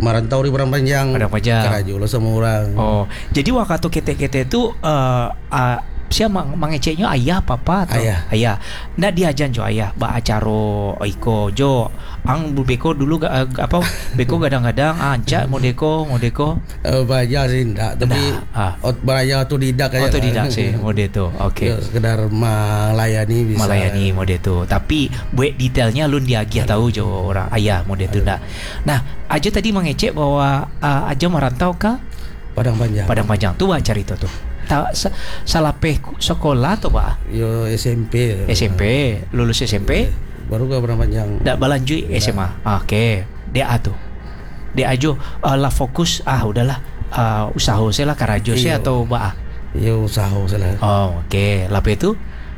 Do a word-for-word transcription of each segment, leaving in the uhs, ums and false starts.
merantau di Padang Panjang. Padang Panjang. Karajo lah sama orang. Oh, jadi waktu kete-kete itu uh, uh, siapa mang mangeceknya ayah papa atau ayah? Ayah. Ndak diajan jo ayah ba acaro iko jo ang beko dulu uh, apa beko kadang-kadang ancak modeko modeko. Uh, belajar sih ndak, tapi nah, ah. ot belajar otodidak aja. Otodidak sih mode itu. Oke. Okay. Sekedar melayani bisa. Melayani mode itu. Tapi buat detailnya lun diagih tahu jo orang ayah mode itu ndak. Nah, aja tadi mengecek bahwa uh, aja merantau ke Padang Panjang. Padang Panjang tuh baca itu tuh. Tak sa, salah pe sekolah tuh pak? Yo S M P. S M P lulus S M P. Baru ke Padang Panjang. Ndak balanjut S M A. Oke. Okay. D A tuh. D A jo uh, lah fokus ah udahlah uh, usaha saya lah karajo saya atau ba? Yo usaha saya lah. Oh oke. Okay. Lape itu?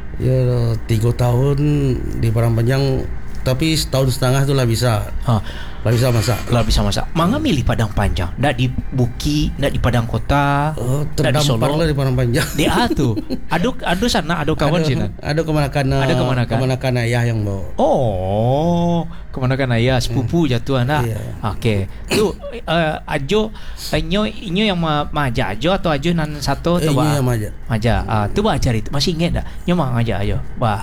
Yo tiga tahun di Padang Panjang. Tapi setahun setengah tu lah bisa. Ha. Lah bisa masak. Lah bisa masak. Mangga milih Padang Panjang. Ndak di Buki, ndak di Padang Kota. Oh, terdampar lah di Padang Panjang. Dia tu. Ado ado sana, ado kawan sini. Ado kemanakan. Ada kemanakan. Kemanakan ayah yang bawa. Oh, kemanakan ayah sepupu hmm. jatuh anak. Iya. Okey. Tu uh, ajo inyo inyo yang ma, maja ajo atau ajo nan satu tu eh, ba. Inyo yang maja. Maja. Ah, uh, tu ba cari. Masih ingat dak? Inyo mah maja ajo. Ba.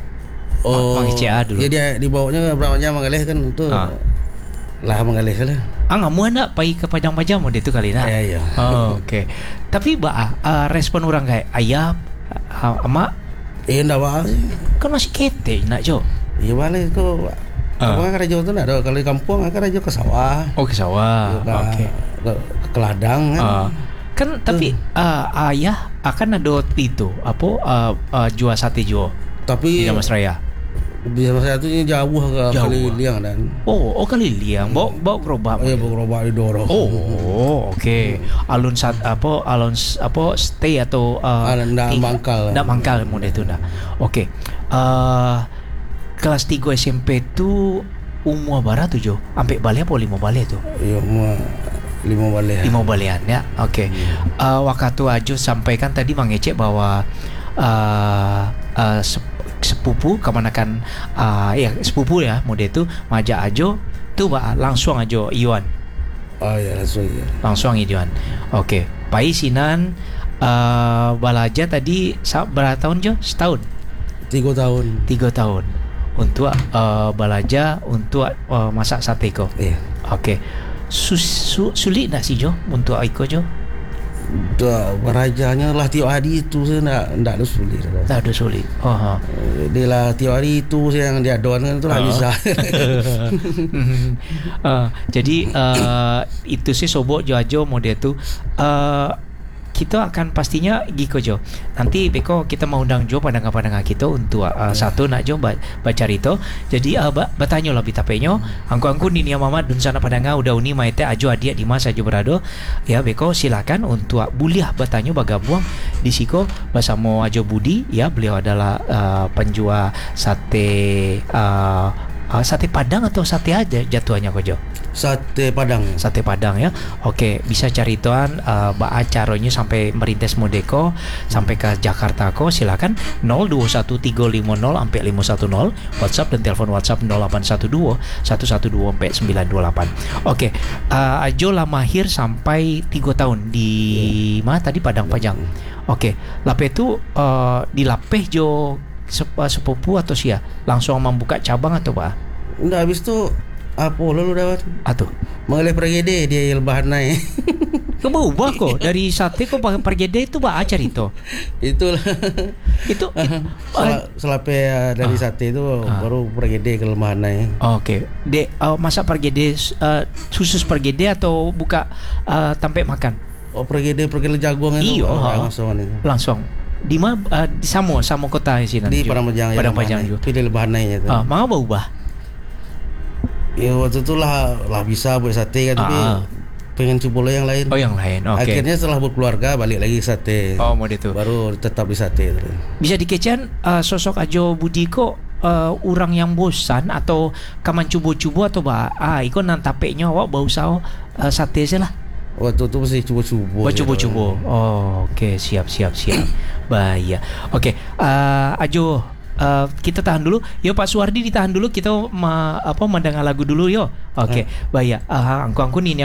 Oh, Mangicea dulu. Ya dia dibawanya berapa jam mengalih kan itu. Ah. Lah mengalih lah. Ah ngamu nak pergi ke Padang Panjang mode itu kali nak. Ya ya. Oh, okey. Tapi ba uh, respon orang kayak ayah uh, emak eh ndak ba. Kan masih kete nak jo. Ya balik tu. Apa uh. karajo tu nak ada kalau di kampung karajo ke sawah. Oh ke sawah. Okey. Ke, ke ladang kan. Uh. Kan tapi uh, ayah akan ada itu apa uh, uh, jual sate jo. Tapi di Damas Raya. Biasa saya tu jauh ke Kaliliang dan. Oh, oh Kaliliang. Bawa bawa gerobak. Oh, ya bawa gerobak di dorong. Oh, okey. Alun sat apa alun apa stay atau uh, ndak mangkal. Ndak mangkal mode itu dah. Okey. Uh, kelas tiga S M P tu umur berapa tu jo? Sampai balik apa lima balik tu? Ya, umur lima balik. Lima balian ya. Okey. Uh, waktu ajo sampaikan tadi mengecek bahwa uh, uh, sepupu kemanakan uh, ya sepupu ya mode itu maja ajo tu ba langsung ajo Iwan. Oh ya langsung ya. Langsung Iwan. Okey. Pai sinan uh, balaja tadi berapa tahun jo? Setahun. Tiga tahun. Tiga tahun untuk uh, balaja untuk uh, masak sate ko. Iya. Okey. Sus, su, sulit tak sih jo untuk Aiko jo? Dah berajanya lah tiap hari itu saya nak tak ada sulit. Tak ada sulit. Oh, ha. Dia lah tiap hari itu saya yang dia doan kan tu lah bisa. uh, jadi uh, itu sih sobok jo-jo mode tu. Uh, kita akan pastinya giko jo. Nanti beko kita mau undang jo pandangan-pandangan kita untuk uh, satu nak jo baca rito. Jadi uh, bertanya lah bitapenyo. Angku-angku ni ni Muhammad dun sana pandangan udah uni maite ajo adia di masa ajo berado. Ya beko silakan untuk buliah bertanya bergabung di siko bersama Ajo Budi ya. Beliau adalah uh, penjual sate uh, uh, sate Padang atau sate aja jatuhannya ko jo? Sate Padang. Sate Padang ya. Okey, bisa cari tuan uh, ba acaranya sampai merintis Modeko sampai ke Jakarta ko silakan nol dua satu tiga lima nol sampai lima satu nol WhatsApp dan telepon WhatsApp nol delapan satu dua satu satu dua empat sembilan dua delapan. Okey, uh, Ajo lah mahir sampai tiga tahun di yeah. mana tadi Padang Panjang. Okey, lapeh tu uh, di lapeh jo sepupu atau sia langsung membuka cabang atau apa? Enggak, habis tu apa lalu dapat atau mengalih pergede dia lebahan naik. Kau berubah kok dari sate kau pakai pergede itu bah acar itu. Itulah. Itu Sel- selape dari uh, sate itu uh, baru pergede ke lebahan naik. Okey. De uh, masak pergede uh, khusus pergede atau buka uh, tampek makan? Oh pergede pergede jagung itu. Iyo, uh, langsung itu. Langsung. Di mana uh, di Samo Samo kota di sini. Di Padang Panjang. Padang Panjang juga. Pilih lebahan naik itu. Ah, uh, mau berubah. Ya waktu tu lah lah bisa buat sate kan, tapi ah. pengen coba yang lain. Oh yang lain. Okey. Akhirnya setelah berkeluarga balik lagi sate. Oh mau itu. Baru tetap di sate. Bisa dikecian uh, sosok Ajo Budi ko uh, orang yang bosan atau kaman cubo-cubo atau bah ah iko nan tapeknya awak bau sao uh, sate saja lah. Waktu tu mesti cubo-cubo. Oh cubo-cubo. Oh okey siap siap siap. Bahaya. Okey. Uh, Ajo Uh, kita tahan dulu. Yo Pak Suwardi ditahan dulu. Kita ma, apa mendengar lagu dulu yo. Okey. Hmm. Baik. Uh, angku-angku ni